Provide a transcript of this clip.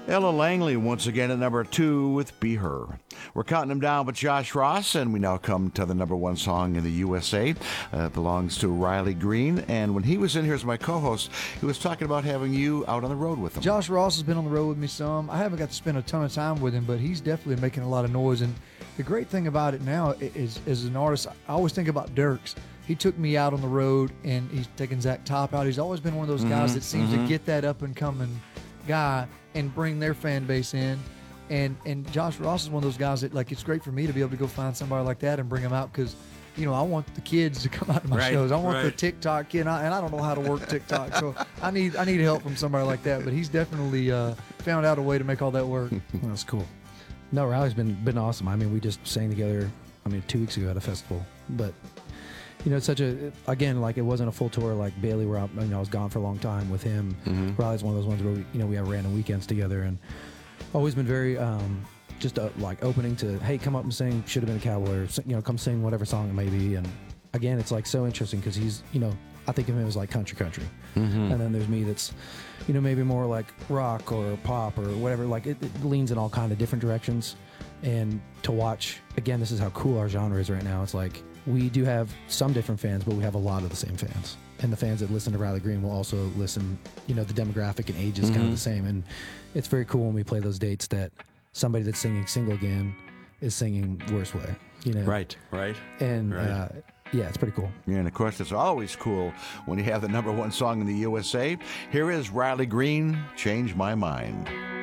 Ella Langley once again at number 2 with Be Her. We're counting them down with Josh Ross, and we now come to the number 1 song in the USA. It belongs to Riley Green, and when he was in here as my co-host, he was talking about having you out on the road with him. Josh Ross has been on the road with me some. I haven't got to spend a ton of time with him, but he's definitely making a lot of noise. And the great thing about it now is, as an artist, I always think about Dierks. He took me out on the road, and he's taken Zach Top out. He's always been one of those guys that seems to get that up-and-coming guy and bring their fan base in. And Josh Ross is one of those guys that, like, it's great for me to be able to go find somebody like that and bring them out because, you know, I want the kids to come out to my shows. I want the TikTok kid, and I don't know how to work TikTok, so I need help from somebody like that. But he's definitely found out a way to make all that work. That's cool. No, Riley's been awesome. I mean, we just sang together, 2 weeks ago at a festival. But, you know, it's such a, again, like, it wasn't a full tour like Bailey where I was gone for a long time with him. Riley's one of those ones where, we have random weekends together, and always been very just like opening to, hey, come up and sing Should Have Been a Cowboy, or come sing whatever song it may be. And again, it's like so interesting because he's, I think of him as like country, and then there's me that's, maybe more like rock or pop or whatever. Like it leans in all kind of different directions. And to watch, again, this is how cool our genre is right now. It's like we do have some different fans, but we have a lot of the same fans. And the fans that listen to Riley Green will also listen, the demographic and age is kind of the same. And it's very cool when we play those dates that somebody that's singing Single Again is singing Worst Way, Right. And, yeah, it's pretty cool. Yeah, and of course, it's always cool when you have the number 1 song in the USA. Here is Riley Green, Change My Mind.